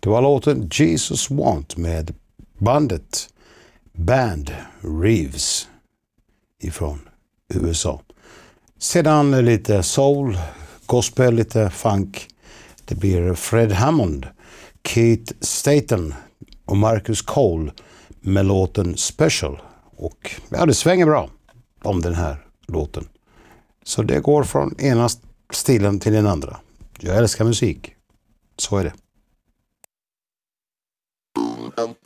Det var låten Jesus Want med bandet Band Reeves ifrån USA. Sedan lite soul, gospel, lite funk. Det blir Fred Hammond, Keith Staton och Marcus Cole med låten Special. Och ja, det svänger bra om den här låten. Så det går från ena stilen till den andra. Jag älskar musik. Så är det.